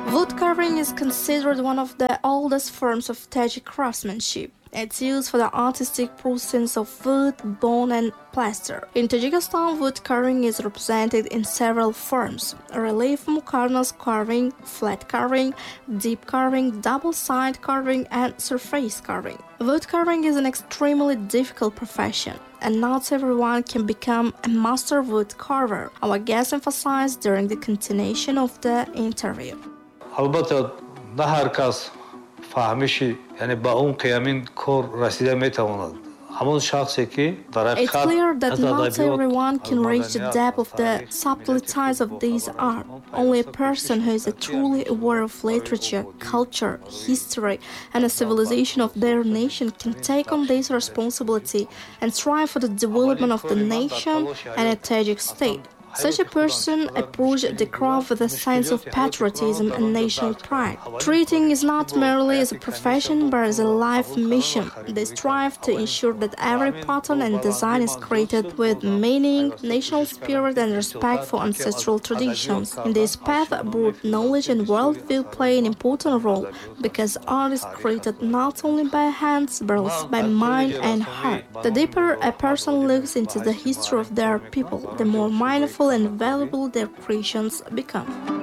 Wood carving is considered one of the oldest forms of Tajik craftsmanship. It's used for the artistic process of wood, bone, and plaster. In Tajikistan, wood carving is represented in several forms: relief muqarnas carving, flat carving, deep carving, double-side carving, and surface carving. Wood carving is an extremely difficult profession, and not everyone can become a master wood carver. Our guest emphasized during the continuation of the interview. البته نه هر کس فهمشی یعنی با اون قیمین کار رسیده میتواند همون شخصی که در It's clear that not everyone can reach the depth of the subtleties of this art. Only a person who is truly aware of literature, culture, history, and the civilization of their nation can take on this responsibility and strive for the development of the nation and a Tajik state. Such a person approaches the craft with a sense of patriotism and national pride. Treating is not merely as a profession but as a life mission. They strive to ensure that every pattern and design is created with meaning, national spirit, and respect for ancestral traditions. In this path, both knowledge and worldview play an important role because art is created not only by hands but also by mind and heart. The deeper a person looks into the history of their people, the more mindful and valuable their creations become.